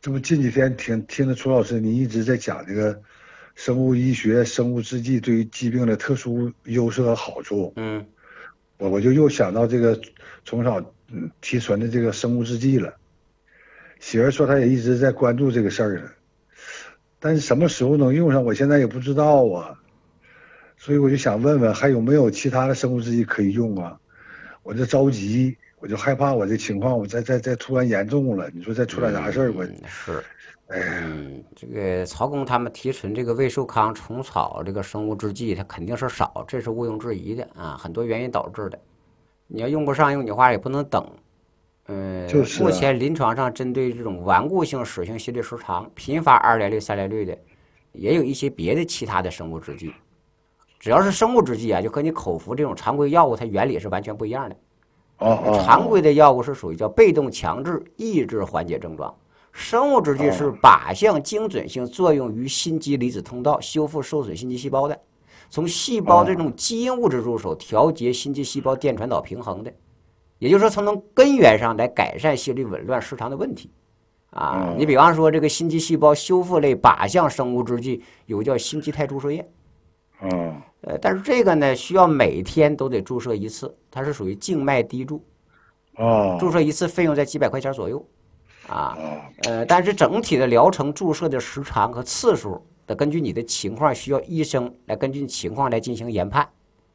这不近几天听着楚老师，你一直在讲这个生物医学、生物制剂对于疾病的特殊优势和好处。我就又想到这个从小提纯的这个生物制剂了。媳妇说她也一直在关注这个事儿呢，但是什么时候能用上，我现在也不知道啊。所以我就想问问，还有没有其他的生物制剂可以用啊？我这着急，我就害怕我这情况我再突然严重了，你说再出点啥事儿，我是。 哎呀， 这个曹公他们提纯这个魏寿康虫草这个生物制剂，它肯定是少，这是毋庸置疑的啊，很多原因导致的。你要用不上，用你话也不能等。 就是目前临床上针对这种顽固性室性心律失常、频发2联律、3联律的，也有一些别的其他的生物制剂。只要是生物制剂啊，就和你口服这种常规药物，它原理是完全不一样的。常规的药物是属于叫被动强制抑制缓解症状，生物制剂是靶向精准性作用于心肌离子通道，修复受损心肌细胞的，从细胞这种基因物质入手，调节心肌细胞电传导平衡的，也就是说从根源上来改善心律紊乱失常的问题啊。你比方说这个心肌细胞修复类靶向生物制剂有叫心肌肽注射液，但是这个呢需要每天都得注射一次，它是属于静脉滴注，注射一次费用在几百块钱左右啊。但是整体的疗程注射的时长和次数得根据你的情况，需要医生来根据情况来进行研判。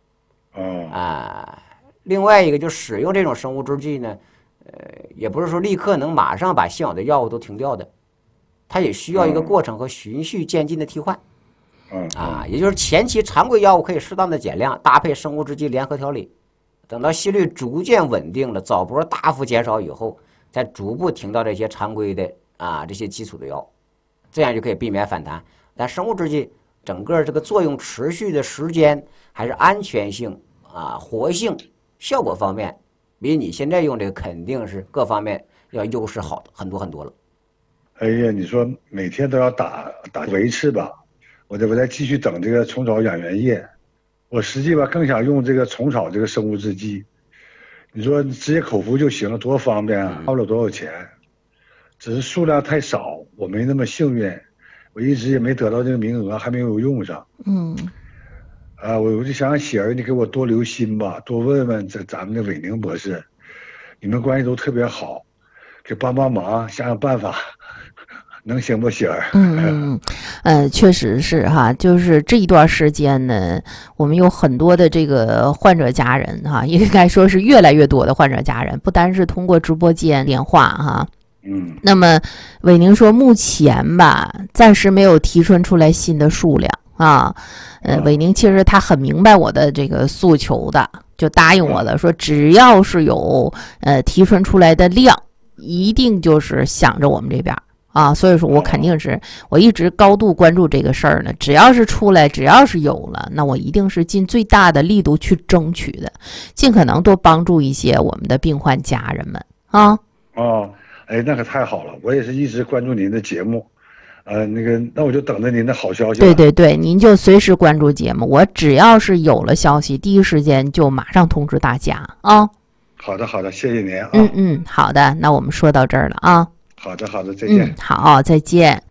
另外一个就使用这种生物制剂呢，也不是说立刻能马上把现有的药物都停掉的，它也需要一个过程和循序渐进的替换。也就是前期常规药物可以适当的减量，搭配生物制剂联合调理，等到心率逐渐稳定了，早搏大幅减少以后，再逐步停到这些常规的这些基础的药，这样就可以避免反弹。但生物制剂整个这个作用持续的时间，还是安全性活性、效果方面，比你现在用这个肯定是各方面要优势好很多很多了。 哎呀，你说每天都要打维持吧，我再继续等这个虫草养元液。我实际吧更想用这个虫草这个生物制剂，你说直接口服就行了，多方便啊，花不了多少钱，只是数量太少，我没那么幸运，我一直也没得到这个名额，还没有用上。我就想喜儿，你给我多留心吧，多问问咱们的韦宁博士，你们关系都特别好，给帮忙，想想办法。能行不喜儿？ 确实是哈，就是这一段时间呢，我们有很多的这个患者家人哈，应该说是越来越多的患者家人，不单是通过直播间电话哈。那么韦宁说目前吧，暂时没有提纯出来新的数量啊。韦宁其实他很明白我的这个诉求的，就答应我了，说只要是有提纯出来的量，一定就是想着我们这边。所以说我肯定是我一直高度关注这个事儿呢，只要是出来，只要是有了，那我一定是尽最大的力度去争取的，尽可能多帮助一些我们的病患家人们那可太好了，我也是一直关注您的节目，那我就等着您的好消息了。 对，您就随时关注节目，我只要是有了消息，第一时间就马上通知大家啊。 好的，谢谢您啊。 好的，那我们说到这儿了啊。 好的，再见。 好，再见。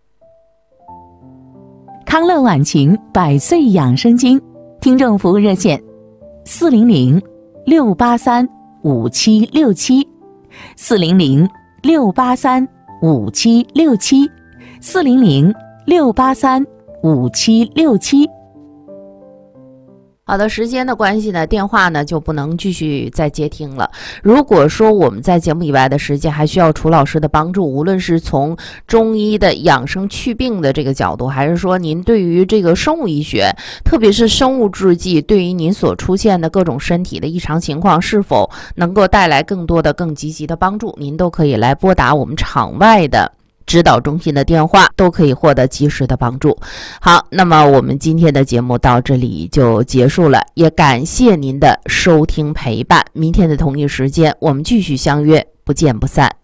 康乐晚晴100岁养生经听众服务热线400-683-5767，400-683-5767。 好的，时间的关系呢，电话呢就不能继续再接听了。如果说我们在节目以外的时间还需要楚老师的帮助，无论是从中医的养生祛病的这个角度，还是说您对于这个生物医学，特别是生物制剂，对于您所出现的各种身体的异常情况，是否能够带来更多的更积极的帮助，您都可以来拨打我们场外的指导中心的电话，都可以获得及时的帮助。好，那么我们今天的节目到这里就结束了，也感谢您的收听陪伴。明天的同一时间，我们继续相约，不见不散。